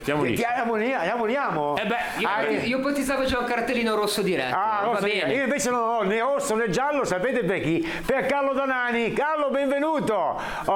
Andiamo. Io ipotizzavo già un cartellino rosso diretto. Va bene. Io invece non ho né rosso né giallo, sapete per chi? Per Carlo Donani. Carlo, benvenuto.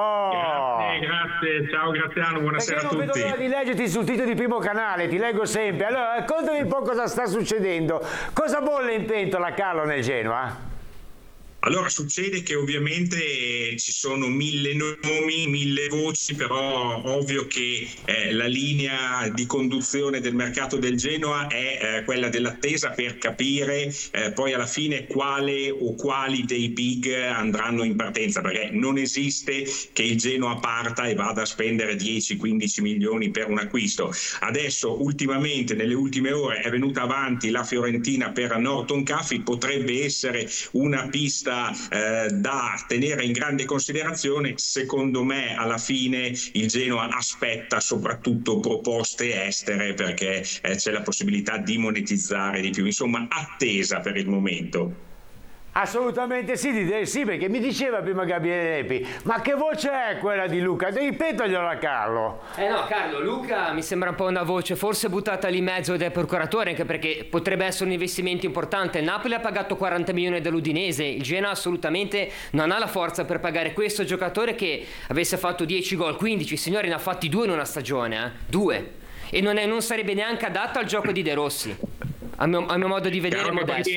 Grazie, ciao Graziano, buonasera a tutti. Non vedo l'ora di leggerti sul sito di Primo Canale, ti leggo sempre. Allora, raccontami un po' cosa sta succedendo. Cosa bolle in pentola, Carlo, nel Genoa? Allora, succede che ovviamente ci sono 1000 nomi, 1000 voci, però ovvio che la linea di conduzione del mercato del Genoa è quella dell'attesa per capire poi alla fine quale o quali dei big andranno in partenza, perché non esiste che il Genoa parta e vada a spendere 10-15 milioni per un acquisto. Adesso, ultimamente, nelle ultime ore, è venuta avanti la Fiorentina per Norton Caffey, potrebbe essere una pista da tenere in grande considerazione. Secondo me alla fine il Genoa aspetta soprattutto proposte estere, perché c'è la possibilità di monetizzare di più, insomma attesa per il momento. Assolutamente sì, perché mi diceva prima Gabriele Nepi, ma che voce è quella di Luca? Ripetaglielo a Carlo. No, Carlo, Luca mi sembra un po' una voce forse buttata lì in mezzo dal procuratore, anche perché potrebbe essere un investimento importante. Il Napoli ha pagato 40 milioni dall'Udinese, il Genoa assolutamente non ha la forza per pagare questo giocatore che avesse fatto 10 gol, 15, signori, ne ha fatti 2 in una stagione, 2. E non sarebbe neanche adatto al gioco di De Rossi. A mio modo di vedere, modesto.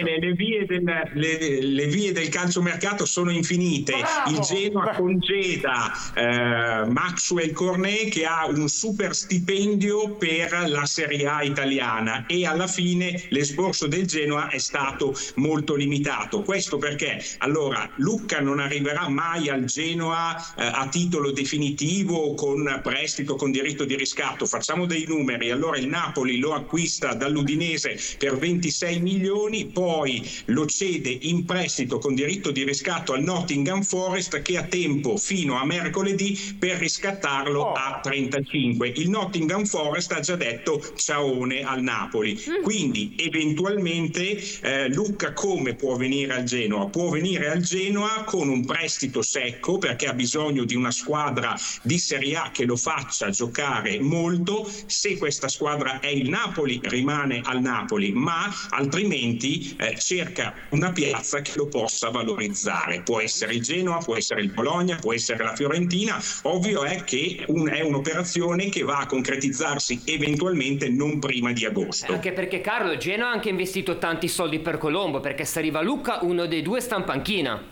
Le vie del calciomercato sono infinite. Bravo! Il Genoa congeda Maxwell Cornet, che ha un super stipendio per la Serie A italiana, e alla fine l'esborso del Genoa è stato molto limitato. Questo perché allora Lucca non arriverà mai al Genoa a titolo definitivo con prestito con diritto di riscatto. Facciamo dei numeri. Allora il Napoli lo acquista dall'Udinese per 26 milioni, poi lo cede in prestito con diritto di riscatto al Nottingham Forest, che ha tempo fino a mercoledì per riscattarlo a 35. Il Nottingham Forest ha già detto ciaone al Napoli. Quindi eventualmente Lucca come può venire al Genoa? Può venire al Genoa con un prestito secco, perché ha bisogno di una squadra di Serie A che lo faccia giocare molto. Se questa squadra è il Napoli, rimane al Napoli, ma altrimenti cerca una piazza che lo possa valorizzare. Può essere il Genoa, può essere il Bologna, può essere la Fiorentina. Ovvio è che è un'operazione che va a concretizzarsi eventualmente non prima di agosto. Anche perché Carlo, il Genoa ha anche investito tanti soldi per Colombo, perché se arriva Lucca uno dei due sta in panchina.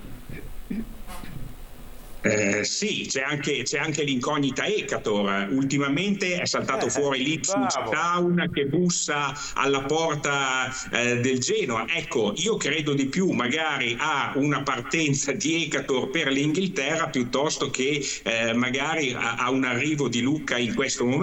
Sì, c'è anche l'incognita Ekator. Ultimamente è saltato fuori l'Ipswich Town che bussa alla porta del Genoa. Ecco, io credo di più magari a una partenza di Ekator per l'Inghilterra piuttosto che magari a un arrivo di Lucca in questo momento.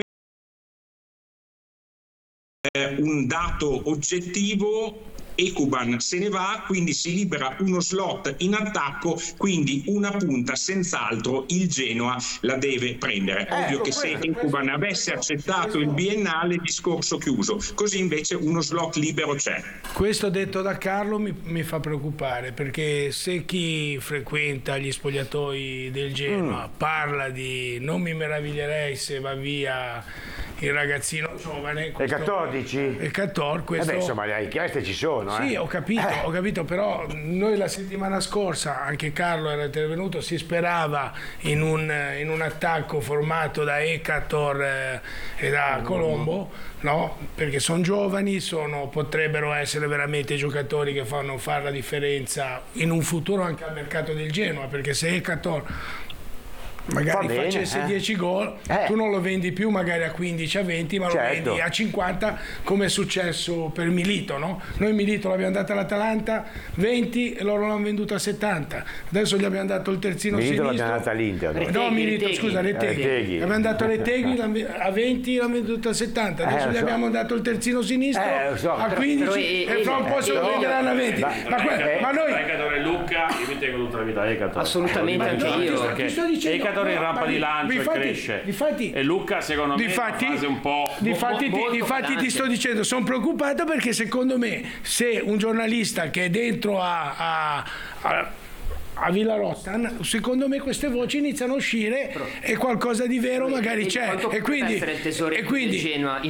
Un dato oggettivo: Ekuban se ne va, quindi si libera uno slot in attacco, quindi una punta senz'altro il Genoa la deve prendere. Ovvio che se Ekuban avesse accettato il biennale, discorso chiuso, così invece uno slot libero c'è. Questo detto da Carlo mi fa preoccupare, perché se chi frequenta gli spogliatoi del Genoa parla di non mi meraviglierei se va via il ragazzino giovane, E 14? E 14, questo... insomma le richieste ci sono. Sì, ho capito, però noi la settimana scorsa, anche Carlo era intervenuto, si sperava in un attacco formato da Ekator e da Colombo, no? Perché sono giovani, potrebbero essere veramente giocatori che fanno fare la differenza in un futuro anche al mercato del Genoa, perché se Ekator magari facesse 10 gol, tu non lo vendi più magari a 15, a 20, ma lo vendi a 50, come è successo per Milito, no? Noi Milito l'abbiamo dato all'Atalanta 20 e loro l'hanno venduto a 70. Adesso gli abbiamo dato il terzino sinistro. Milito l'abbiamo dato all'Inter. No, Milito, scusa, Retegui. L'abbiamo dato a Retegui a 20 l'hanno venduto a 70. Adesso gli abbiamo dato il terzino sinistro a 15 e fra un po' se lo venderanno a 20. Ma noi Ekator e Lucca, io mi tengo tutta la vita Ekator. Assolutamente, anche io. Ti sto dicendo in rampa di lancio e cresce. E Lucca secondo me è un po'... Difatti ti sto dicendo, sono preoccupato perché secondo me se un giornalista che è dentro a Villarostan, secondo me queste voci iniziano a uscire e qualcosa di vero magari c'è. E quindi